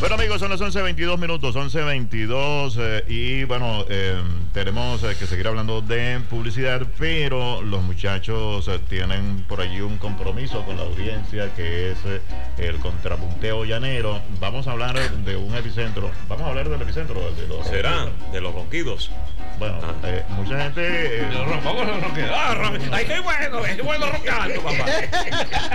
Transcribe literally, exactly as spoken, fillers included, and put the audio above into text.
Bueno, amigos, son las once veintidós minutos, once veintidós eh, y bueno, eh, tenemos eh, que seguir hablando de publicidad, pero los muchachos eh, tienen por allí un compromiso con la audiencia que es eh, el contrapunteo llanero. Vamos a hablar de un epicentro, vamos a hablar del epicentro de los ¿Será? ronquidos. De los ronquidos. Bueno, Ah. eh, mucha gente... eh, De los ron- vamos a los ronquidos. Ah, ron- ay, qué bueno, qué bueno roncando, papá.